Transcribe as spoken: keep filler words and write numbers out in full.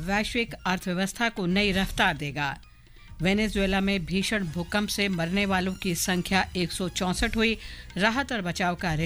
वैश्विक अर्थव्यवस्था को नई रफ्तार देगा। वेनेजुएला में भीषण भूकंप से मरने वालों की संख्या एक सौ चौंसठ हुई। राहत और बचाव कार्य